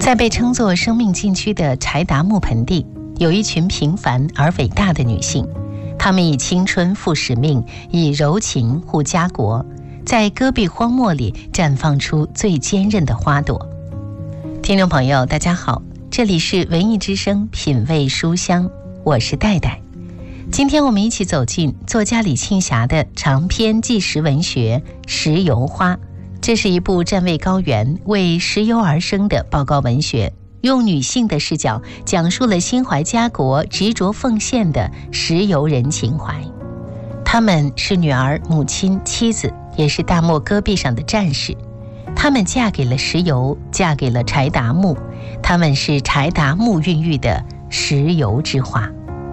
在被称作生命禁区的柴达木盆地，有一群平凡而伟大的女性，她们以青春负使命，以柔情护家国，在戈壁荒漠里绽放出最坚韧的花朵。听众朋友大家好，这里是文艺之声品味书香，我是戴戴。今天我们一起走进作家李庆霞的长篇纪实文学《石油花》。这是一部站位高原、为石油而生的报告文学，用女性的视角讲述了心怀家国、执着奉献的石油人情怀。她们是女儿、母亲、妻子，也是大漠戈壁上的战士。她们嫁给了石油，嫁给了柴达木，她们是柴达木孕育的石油之花。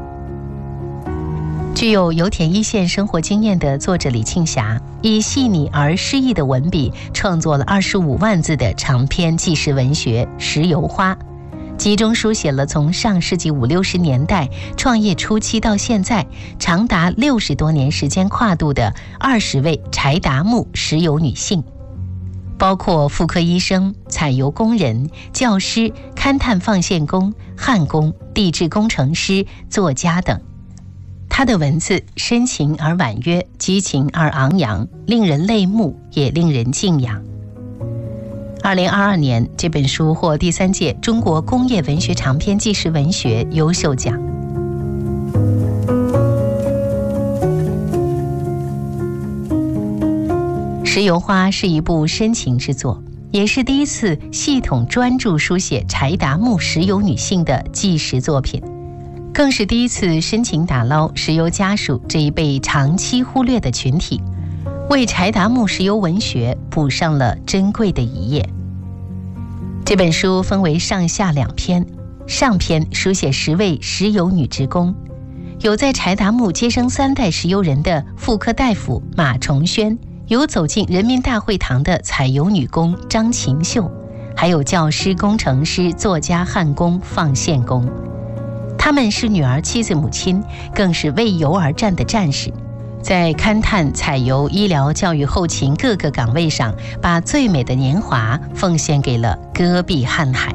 具有油田一线生活经验的作者李庆霞，以细腻而诗意的文笔创作了25万字的长篇纪实文学《石油花》，集中书写了从上世纪50、60年代创业初期到现在长达60多年时间跨度的20位柴达木石油女性，包括妇科医生、采油工人、教师、勘探放线工、焊工、地质工程师、作家等。他的文字深情而婉约，激情而昂扬，令人泪目，也令人敬仰。2022年，这本书获第3届中国工业文学长篇纪实文学优秀奖。《石油花》是一部深情之作，也是第一次系统专注书写柴达木石油女性的纪实作品，更是第一次深情打捞石油家属这一被长期忽略的群体，为柴达木石油文学补上了珍贵的一页。这本书分为上下2篇，上篇书写10位石油女职工，有在柴达木接生3代石油人的妇科大夫马崇轩，有走进人民大会堂的采油女工张琴秀，还有教师、工程师、作家、焊工、放线工。他们是女儿、妻子、母亲，更是为油而战的战士，在勘探、采油、医疗、教育、后勤各个岗位上，把最美的年华奉献给了戈壁瀚海。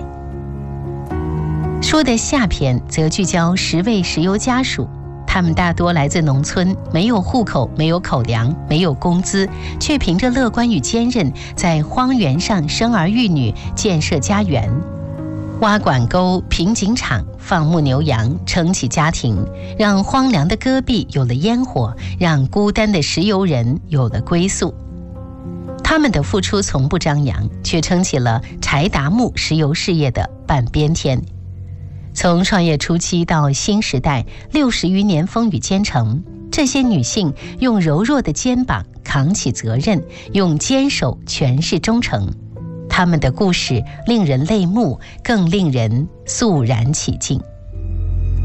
书的下篇则聚焦10位石油家属，他们大多来自农村，没有户口，没有口粮，没有工资，却凭着乐观与坚韧，在荒原上生儿育女，建设家园，挖管沟、平井场，放牧牛羊，撑起家庭，让荒凉的戈壁有了烟火，让孤单的石油人有了归宿。他们的付出从不张扬，却撑起了柴达木石油事业的半边天。从创业初期到新时代60余年风雨兼程，这些女性用柔弱的肩膀扛起责任，用坚守诠释忠诚。他们的故事令人泪目，更令人肃然起敬。